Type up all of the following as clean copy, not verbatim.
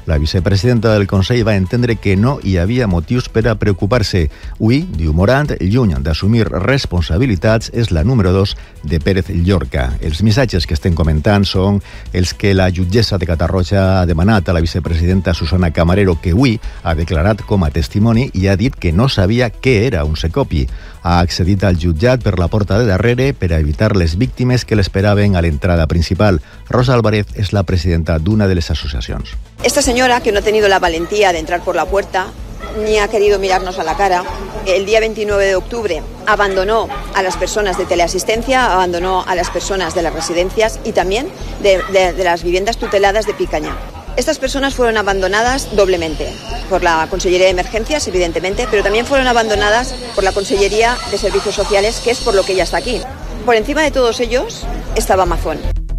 La vicepresidenta del Consell va entendre que no hi havia motius per a preocupar-se. Avui, diu Morant, lluny d'assumir responsabilitats, és la número 2 de Pérez Llorca. Els missatges que estem comentant són els que la jutgessa de Catarroja ha demanat a la vicepresidenta Susana Camarero, que avui ha declarat com a testimoni i ha dit que no sabia què era un secopi. Ha accedit al jutjat per la porta de darrere per a evitar les víctimes que l'esperaven a l'entrada principal. Rosa Álvarez es la presidenta d'una de les asociacions. Esta señora, que no ha tenido la valentía de entrar por la puerta, ni ha querido mirarnos a la cara, el día 29 de octubre abandonó a las personas de teleasistencia, abandonó a las personas de las residencias y también de las viviendas tuteladas de Picaña. Estas personas fueron abandonadas doblemente, por la Consellería de Emergencias, evidentemente, pero también fueron abandonadas por la Consellería de Servicios Sociales, que es por lo que ella está aquí. Por encima de todos ellos estaba Amazon.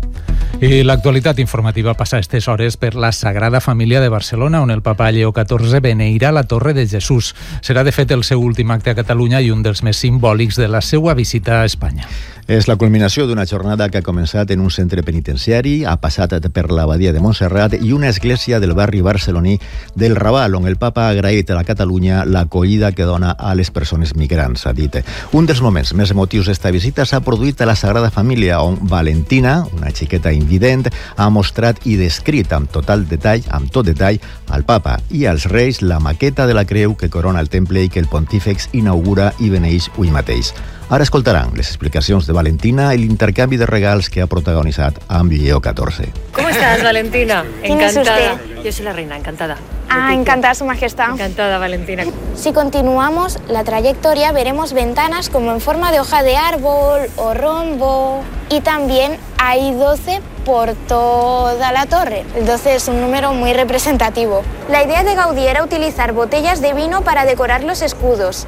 I l'actualitat informativa passa a aquestes hores per la Sagrada Família de Barcelona, on el papa Lleó XIV beneirà la Torre de Jesús. Serà, de fet, el seu últim acte a Catalunya i un dels més simbòlics de la seva visita a Espanya. És la culminació d'una jornada que ha començat en un centre penitenciari, ha passat per l'abadia de Montserrat i una església del barri barceloní del Raval, on el papa ha agraït a la Catalunya l'acollida que dona a les persones migrants, ha dit. Un dels moments més emotius d'esta visita s'ha produït a la Sagrada Família, on Valentina, una xiqueta invident, ha mostrat i descrit amb tot detall al papa i als reis la maqueta de la creu que corona el temple i que el pontífex inaugura i beneix avui mateix. Ara escoltaran les explicacions de Valentina i l'intercanvi de regals que ha protagonitzat amb Lleó XIV. ¿Cómo estás, Valentina? ¿Quién es Encantada. usted? Yo soy la reina, encantada. Encantada, Su Majestad. Encantada, Valentina. Si continuamos la trayectoria, veremos ventanas como en forma de hoja de árbol o rombo. Y también hay 12 por toda la torre. El 12 es un número muy representativo. La idea de Gaudí era utilizar botellas de vino para decorar los escudos.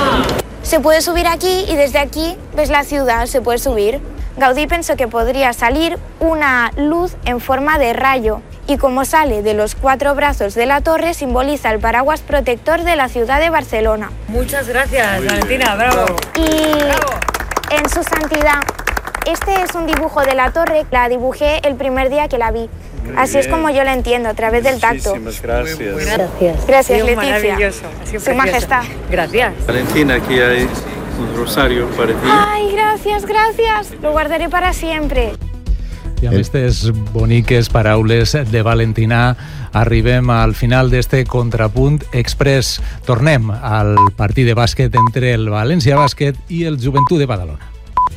Se puede subir aquí y desde aquí ves la ciudad, se puede subir. Gaudí pensó que podría salir una luz en forma de rayo y como sale de los 4 brazos de la torre simboliza el paraguas protector de la ciudad de Barcelona. Muchas gracias, Valentina, bravo. Y en su santidad, este es un dibujo de la torre, la dibujé el primer día que la vi. Así es como yo la entiendo, a través del tacto. Muchísimas gracias. Gracias. Gracias, Ha sido Leticia. maravilloso. Ha sido Su precioso. Majestad. Gracias. Valentina, aquí hay un rosario para ti. Ay, gracias, gracias. Lo guardaré para siempre. I amb aquestes boniques paraules de Valentina arribem al final d'este Contrapunt Express. Tornem al partit de bàsquet entre el València Bàsquet i el Joventut de Badalona.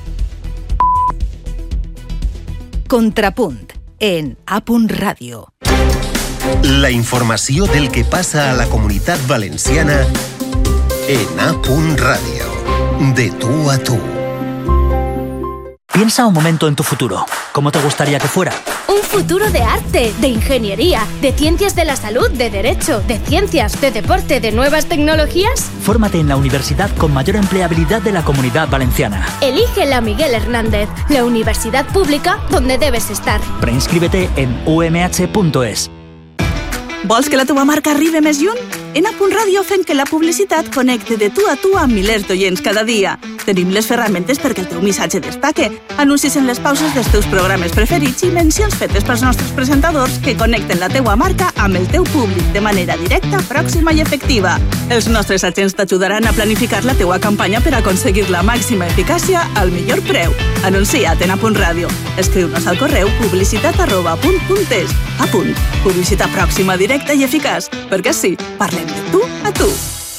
Contrapunt en A. Ràdio. La informació del que passa a la Comunitat Valenciana en A. Ràdio. De tú a tú. Piensa un momento en tu futuro. ¿Cómo te gustaría que fuera? Un futuro de arte, de ingeniería, de ciencias de la salud, de derecho, de ciencias, de deporte, de nuevas tecnologías. Fórmate en la universidad con mayor empleabilidad de la Comunidad Valenciana. Elige la Miguel Hernández, la universidad pública donde debes estar. Preinscríbete en umh.es. Vols que la teva marca arribi més lluny? En A. Ràdio fem que la publicitat connecte de tu a tu amb milers d'oients cada dia. Tenim les ferramentes perquè el teu missatge destaque, anuncis en les pauses dels teus programes preferits i mencions fetes pels nostres presentadors que connecten la teua marca amb el teu públic de manera directa, pròxima i efectiva. Els nostres agents t'ajudaran a planificar la teua campanya per aconseguir la màxima eficàcia al millor preu. Anuncia't en A. Ràdio. Escriu-nos al correu publicitat@punt.es. A punt. Publicitat pròxima, directa i eficaç. Perquè sí, parlem de tu a tu.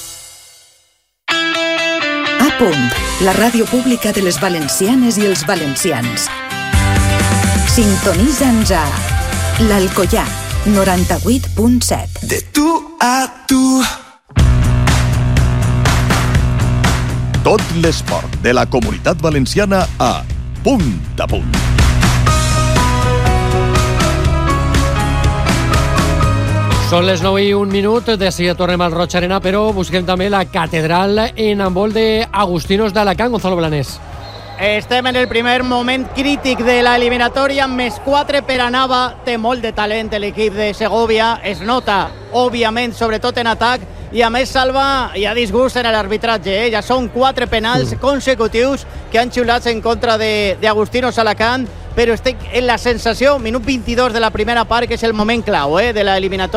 A punt, la ràdio pública de les valencianes i els valencians. Sintonitza'ns a l'Alcoià, 98.7. De tú a tú. Tot l'esport de la Comunitat Valenciana a Punt a Punt. Són les 9:01. De seguida tornem al Roig Arena, però busquem també la catedral en handbol d'Agustinos d'Alacant. Gonzalo Blanes. Estem en el primer moment crític de la eliminatòria, més 4 per a Nava. Té molt de talent l'equip de Segovia, es nota, òbviament, sobretot en atac, i a més Salva hi ha disgust en l'arbitratge. Ja són 4 penals consecutius que han xiulat en contra d'Agustinos Alacant, però estic en la sensació, minut 22 de la primera part, que és el moment clau de l'eliminatòria.